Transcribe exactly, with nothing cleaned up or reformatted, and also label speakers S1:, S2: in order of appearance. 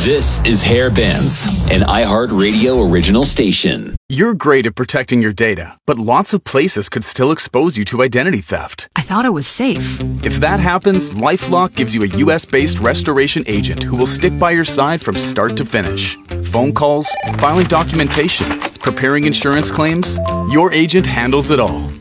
S1: This is Hair Bands, an iHeartRadio original station.
S2: You're great at protecting your data, but lots of places could still expose you to identity theft.
S3: I thought it was safe.
S2: If that happens, LifeLock gives you a U S-based restoration agent who will stick by your side from start to finish. Phone calls, filing documentation, preparing insurance claims, your agent handles it all.